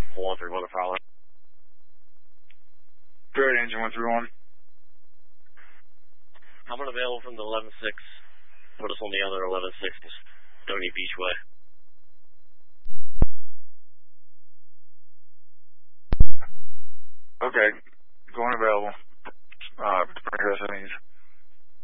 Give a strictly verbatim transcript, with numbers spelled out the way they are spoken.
one three one to Fowler. Good, engine one three one. I'm unavailable from the eleven six. Put us on the other eleven six, Stony Beach Way. Okay, going available. Uh, progress needs.